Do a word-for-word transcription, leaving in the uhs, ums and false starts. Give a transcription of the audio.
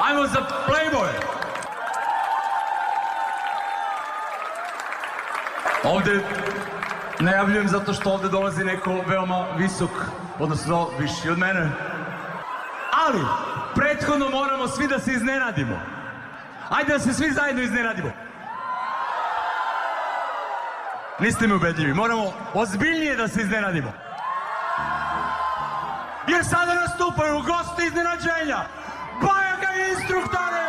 Ajmo za Playboy! Ovde najavljujem zato što ovde dolazi neko veoma visok, odnosno viši od mene. Ali, prethodno moramo svi da se iznenadimo. Ajde da se svi zajedno iznenadimo. Niste mi ubedljivi, moramo ozbiljnije da se iznenadimo. Jer sada nastupaju gosti iznenađenja, Bajaka i instruktore!